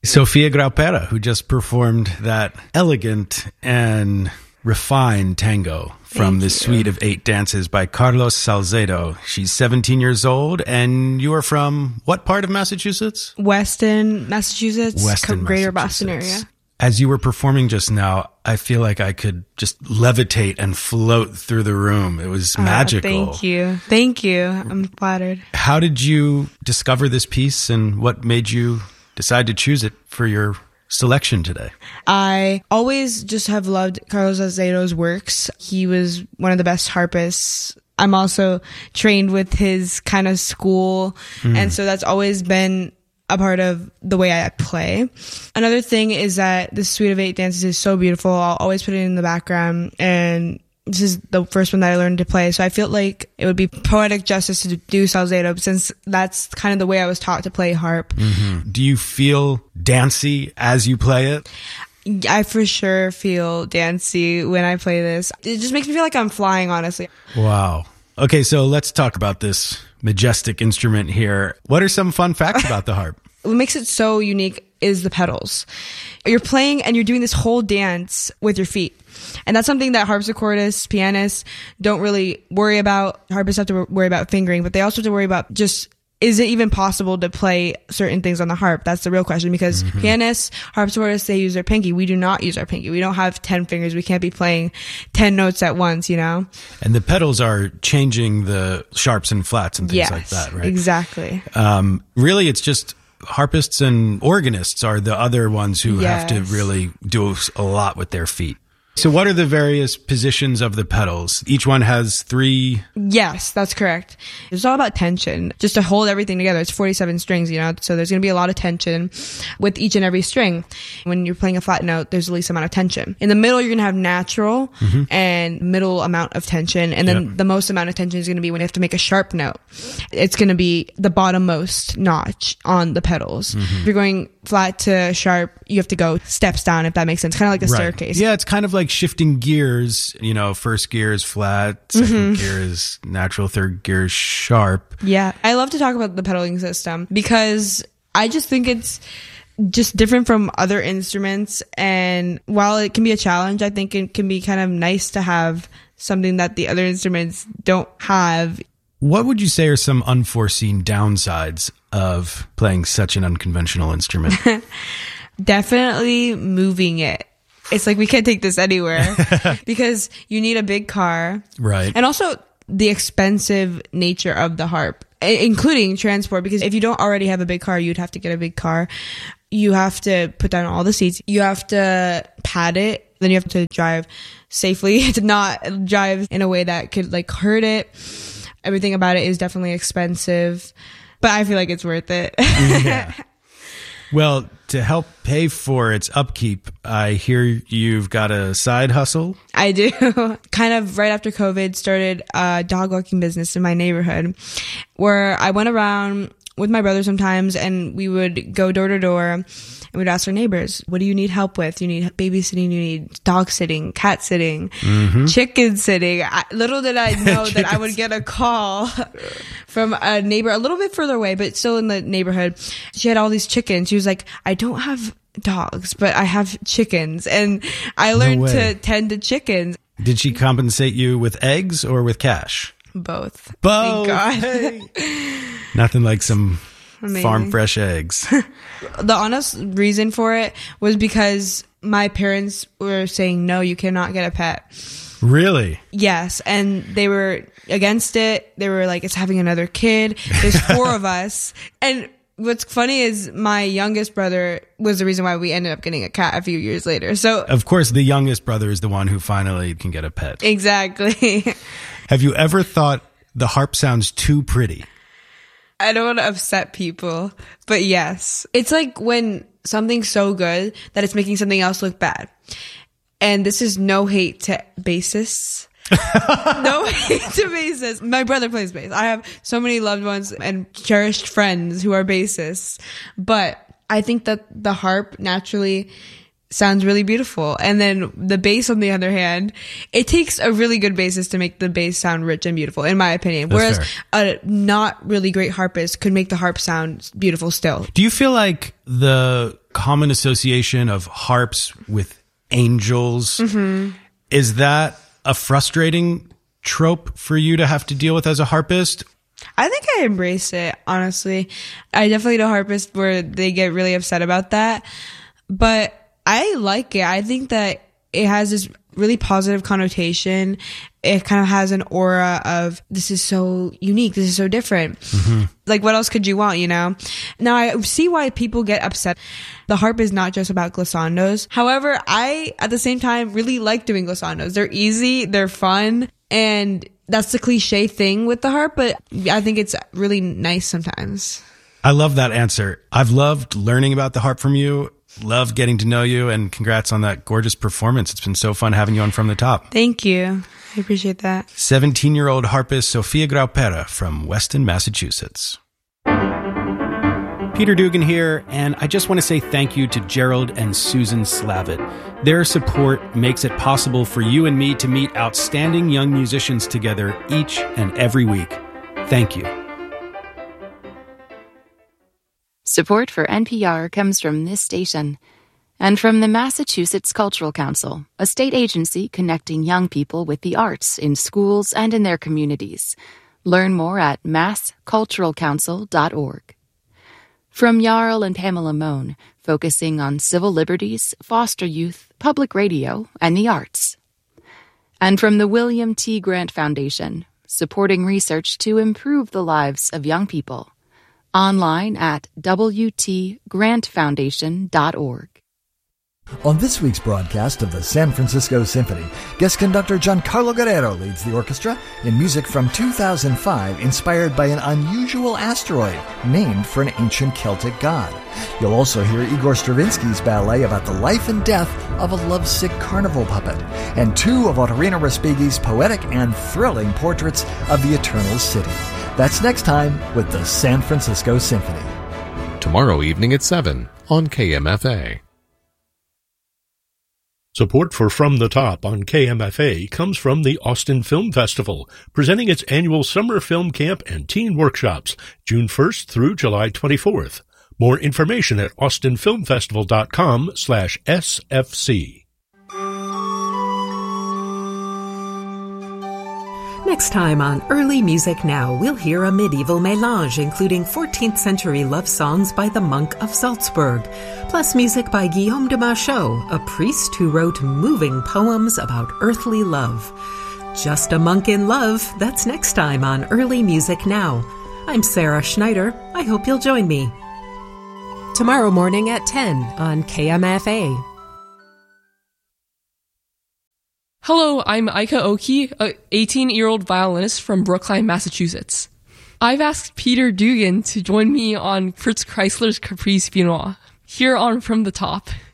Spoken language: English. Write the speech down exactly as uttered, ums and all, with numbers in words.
Sofia Graupera, who just performed that elegant and refined tango from Thank the you. suite of eight dances by Carlos Salcedo. She's seventeen years old, and you are from what part of Massachusetts? Weston, Massachusetts, Weston, Greater Massachusetts. Boston area. As you were performing just now, I feel like I could just levitate and float through the room. It was Ah, magical. thank you. Thank you. I'm flattered. How did you discover this piece, and what made you decide to choose it for your selection today? I always just have loved Carlos Salcedo's works. He was one of the best harpists. I'm also trained with his kind of school. Mm. And so that's always been a part of the way I play. Another thing is that the suite of eight dances is so beautiful. I'll always put it in the background, and this is the first one that I learned to play. So I feel like it would be poetic justice to do Salcedo, since that's kind of the way I was taught to play harp. Mm-hmm. Do you feel dancey as you play it? I for sure feel dancey when I play this. It just makes me feel like I'm flying, honestly. Wow. Okay, so let's talk about this majestic instrument here. What are some fun facts about the harp? What makes it so unique is the pedals. You're playing and you're doing this whole dance with your feet. And that's something that harpsichordists, pianists don't really worry about. Harpists have to worry about fingering, but they also have to worry about just, is it even possible to play certain things on the harp? That's the real question, because mm-hmm. pianists, harpsichordists, they use their pinky. We do not use our pinky. We don't have ten fingers. We can't be playing ten notes at once, you know? And the pedals are changing the sharps and flats and things yes, like that, right? Exactly. Um, really, it's just harpists and organists are the other ones who yes. have to really do a lot with their feet. So what are the various positions of the pedals? Each one has three. Yes, that's correct. It's all about tension, just to hold everything together. It's forty-seven strings, you know, so there's going to be a lot of tension with each and every string. When you're playing a flat note, there's the least amount of tension. In the middle, you're going to have natural mm-hmm. and middle amount of tension. And then yep. the most amount of tension is going to be when you have to make a sharp note. It's going to be the bottommost notch on the pedals. Mm-hmm. If you're going flat to sharp, you have to go steps down, if that makes sense. Kind of like a right. staircase. Yeah, it's kind of like shifting gears. You know, first gear is flat, second mm-hmm. gear is natural, third gear is sharp. Yeah, I love to talk about the pedaling system because I just think it's just different from other instruments. And while it can be a challenge, I think it can be kind of nice to have something that the other instruments don't have. What would you say are some unforeseen downsides of playing such an unconventional instrument? Definitely moving it. It's like we can't take this anywhere because you need a big car. Right. And also the expensive nature of the harp, including transport, because if you don't already have a big car, you'd have to get a big car. You have to put down all the seats. You have to pad it. Then you have to drive safely to not drive in a way that could like hurt it. Everything about it is definitely expensive, but I feel like it's worth it. Yeah. Well, to help pay for its upkeep, I hear you've got a side hustle. I do. Kind of right after COVID, started a dog walking business in my neighborhood where I went around with my brother sometimes and we would go door to door and we'd ask our neighbors, what do you need help with? You need babysitting, you need dog sitting, cat sitting, mm-hmm. chicken sitting. I, little did I know that I would get a call from a neighbor a little bit further away, but still in the neighborhood. She had all these chickens. She was like, I don't have dogs, but I have chickens. And I learned No to tend to chickens. Did she compensate you with eggs or with cash? Both. Both. Thank God. Hey. Nothing like some Amazing. Farm fresh eggs. The honest reason for it was because my parents were saying, no, you cannot get a pet. Really? Yes. And they were against it. They were like, it's having another kid. There's four of us. And what's funny is my youngest brother was the reason why we ended up getting a cat a few years later. So of course, the youngest brother is the one who finally can get a pet. Exactly. Have you ever thought the harp sounds too pretty? I don't want to upset people, but yes. It's like when something's so good that it's making something else look bad. And this is no hate to bassists. No hate to bassists. My brother plays bass. I have so many loved ones and cherished friends who are bassists. But I think that the harp naturally sounds really beautiful. And then the bass, on the other hand, it takes a really good bassist to make the bass sound rich and beautiful, in my opinion. That's Whereas fair. a not really great harpist could make the harp sound beautiful still. Do you feel like the common association of harps with angels. Mm-hmm. Is that a frustrating trope for you to have to deal with as a harpist? I think I embrace it, honestly. I definitely know harpists where they get really upset about that. But I like it. I think that it has this really positive connotation. It kind of has an aura of, this is so unique, this is so different. Mm-hmm. Like, what else could you want, you know? Now, I see why people get upset. The harp is not just about glissandos. However, I, at the same time, really like doing glissandos. They're easy, they're fun, and that's the cliche thing with the harp, but I think it's really nice sometimes. I love that answer. I've loved learning about the harp from you. Love getting to know you, and congrats on that gorgeous performance. It's been so fun having you on From the Top. Thank you. I appreciate that. seventeen-year-old harpist Sofia Graupera from Weston, Massachusetts. Peter Dugan here, and I just want to say thank you to Gerald and Susan Slavitt. Their support makes it possible for you and me to meet outstanding young musicians together each and every week. Thank you. Support for N P R comes from this station and from the Massachusetts Cultural Council, a state agency connecting young people with the arts in schools and in their communities. Learn more at mass cultural council dot org. From Jarl and Pamela Mohn, focusing on civil liberties, foster youth, public radio, and the arts. And from the William T. Grant Foundation, supporting research to improve the lives of young people. Online at w t grant foundation dot org. On this week's broadcast of the San Francisco Symphony, guest conductor Giancarlo Guerrero leads the orchestra in music from two thousand five inspired by an unusual asteroid named for an ancient Celtic god. You'll also hear Igor Stravinsky's ballet about the life and death of a lovesick carnival puppet, and two of Otorino Respighi's poetic and thrilling portraits of the Eternal City. That's next time with the San Francisco Symphony. Tomorrow evening at seven on K M F A. Support for From the Top on K M F A comes from the Austin Film Festival, presenting its annual summer film camp and teen workshops, June first through July twenty-fourth. More information at austin film festival dot com slash S F C. Next time on Early Music Now, we'll hear a medieval mélange including fourteenth century love songs by the monk of Salzburg, plus music by Guillaume de Machaut, a priest who wrote moving poems about earthly love. Just a Monk in Love, that's next time on Early Music Now. I'm Sarah Schneider. I hope you'll join me. Tomorrow morning at ten on K M F A. Hello, I'm Aika Oki, a eighteen-year-old violinist from Brookline, Massachusetts. I've asked Peter Dugan to join me on Fritz Kreisler's Caprice Viennois, here on From the Top.